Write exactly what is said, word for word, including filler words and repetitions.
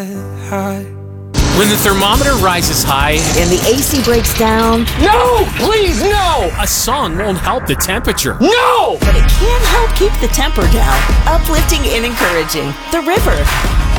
When the thermometer rises high and the A C breaks down. No! Please, no! A song won't help the temperature. No! But it can help keep the temper down. Uplifting and encouraging. The River.